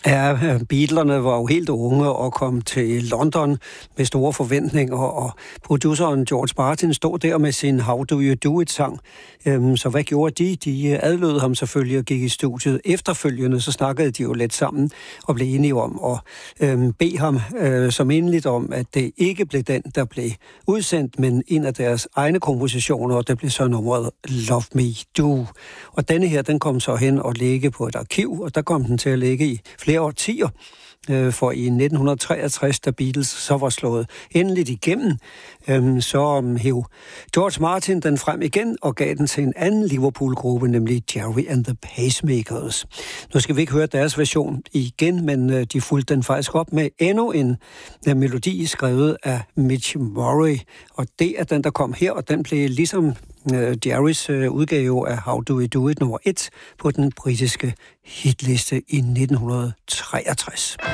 Ja, Beatlerne var jo helt unge og kom til London med store forventninger, og produceren George Martin stod der med sin How Do You Do It-sang. Så hvad gjorde de? De adlød ham selvfølgelig og gik i studiet. Efterfølgende så snakkede de jo lidt sammen og blev enige om at bede ham som endeligt om, at det ikke blev den, der blev udsendt, men en af deres egne kompositioner, og det blev så nummeret Love Me Do. Og denne her, den kom så hen og ligge på et arkiv, og der kom den til at ligge i flere årtier. For i 1963, da Beatles så var slået endeligt igennem, så hæv George Martin den frem igen og gav den til en anden Liverpool-gruppe, nemlig Gerry and the Pacemakers. Nu skal vi ikke høre deres version igen, men de fulgte den faktisk op med endnu en melodi skrevet af Mitch Murray. Og det er den, der kom her, og den blev ligesom Jerrys udgave af How Do We Do It nummer 1 på den britiske hitliste i 1963.